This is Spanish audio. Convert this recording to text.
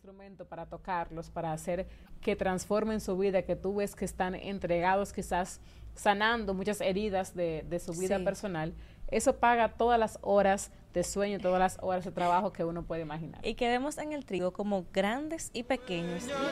instrumento para tocarlos, para hacer que transformen su vida, que tú ves que están entregados quizás sanando muchas heridas de su vida Sí. personal, eso paga todas las horas de sueño, todas las horas de trabajo que uno puede imaginar. Y que vemos en el trigo como grandes y pequeños